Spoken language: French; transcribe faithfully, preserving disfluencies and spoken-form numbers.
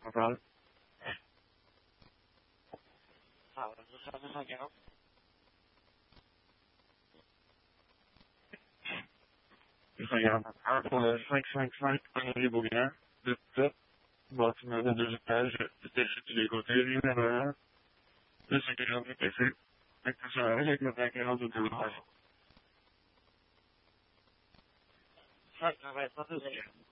qu'on parle. Ah, ouais, je vais faire deux cent quarante. deux cent quarante. Un pour le cinq cent cinquante-cinq, Henri Beaugrand, de top, bâtiment de deux étages, c'était sur tous les côtés, rien à voir. deux cent quarante P C. Actation avec le vingt quarante de deux. Ça, ça va être pas tout.